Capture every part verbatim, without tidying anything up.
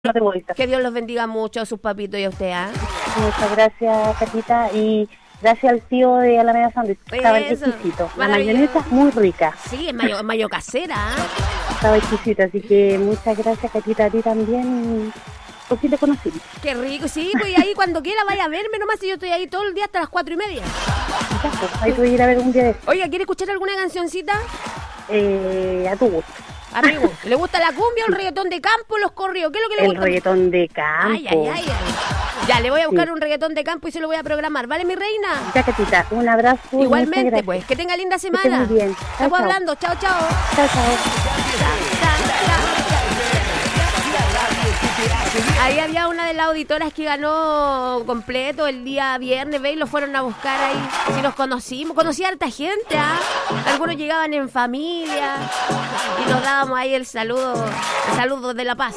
de vuelta. Que Dios los bendiga mucho a sus papitos y a usted, ¿ah? ¿eh? Muchas gracias, Catita, y gracias al tío de Alameda Sándwich. Estaba exquisito. La mayonesa muy rica. Sí, es mayo, mayo casera. ¿eh? Estaba exquisita, así que muchas gracias, Catita, a ti también. Por si te conocí. Qué rico, sí, pues ahí cuando quiera vaya a verme nomás, si yo estoy ahí todo el día hasta las cuatro y media. Ya, pues, ahí voy a ir a ver un día de eso. Oiga, ¿quiere escuchar alguna cancioncita? Eh, a tu gusto. Amigo, ¿le gusta la cumbia, el reggaetón de campo, los corridos? ¿Qué es lo que le el gusta? El reggaetón de campo. Ay, ay, ay, ay. Ya, le voy a buscar sí. un reggaetón de campo y se lo voy a programar. ¿Vale, mi reina? Ya, Catita, un abrazo. Igualmente, pues, que tenga linda semana. Muy bien. Estamos chao. hablando. Chao, chao. Chao, chao. Ahí había una de las auditoras que ganó completo el día viernes, ¿veis? Lo fueron a buscar ahí. Si nos conocimos, conocí a harta gente, ¿ah? ¿eh? Algunos llegaban en familia y nos dábamos ahí el saludo, el saludo de la paz.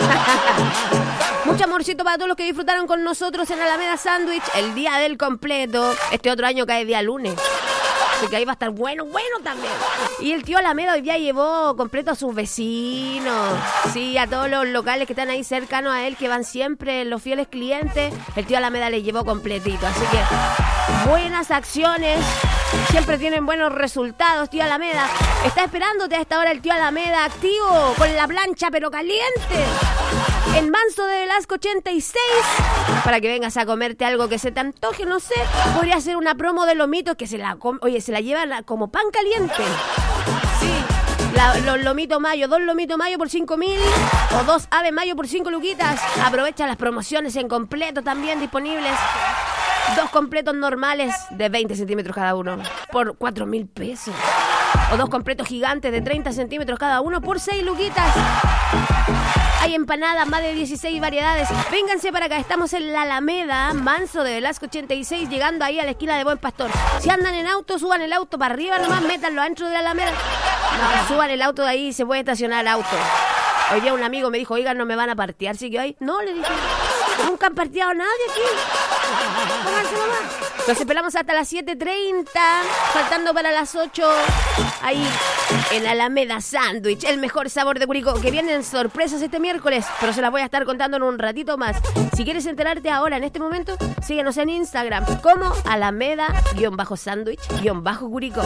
Mucho amorcito para todos los que disfrutaron con nosotros en Alameda Sándwich el día del completo. Este otro año cae día lunes. Así que ahí va a estar bueno, bueno también. Y el tío Alameda hoy día llevó completo a sus vecinos. Sí, a todos los locales que están ahí cercanos a él, que van siempre los fieles clientes. El tío Alameda les llevó completito. Así que buenas acciones. Siempre tienen buenos resultados, tío Alameda. Está esperándote a esta hora el tío Alameda activo, con la plancha pero caliente. En Manso de Velasco ochenta y seis, para que vengas a comerte algo que se te antoje, no sé. Podría ser una promo de lomitos que se la com- oye, se la llevan como pan caliente. Sí, la, los lomitos mayo, dos lomitos mayo por cinco mil o dos ave mayo por cinco luquitas. Aprovecha las promociones en completo también disponibles. Dos completos normales de veinte centímetros cada uno por cuatro mil pesos. O dos completos gigantes de treinta centímetros cada uno por seis luquitas. Hay empanadas, más de dieciséis variedades. Vénganse para acá, estamos en la Alameda, Manso de Velasco ochenta y seis, llegando ahí a la esquina de Buen Pastor. Si andan en auto, suban el auto para arriba nomás, métanlo adentro de la Alameda. No, suban el auto de ahí, se puede estacionar el auto. Hoy día un amigo me dijo, oigan, no me van a partear, así que hoy, no, le dije, nunca han parteado a nadie aquí. Pónganse nomás. Nos esperamos hasta las siete treinta, faltando para las ocho, ahí en Alameda Sándwich, el mejor sabor de Curicó, que vienen sorpresas este miércoles, pero se las voy a estar contando en un ratito más. Si quieres enterarte ahora, en este momento, síguenos en Instagram, como Alameda-Sándwich-Curicó.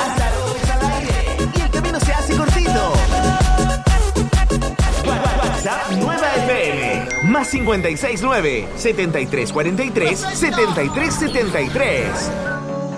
Y el camino se hace cortito. WhatsApp Nueva F M más cincuenta y seis nueve setenta y tres cuarenta y tres setenta y tres setenta y tres.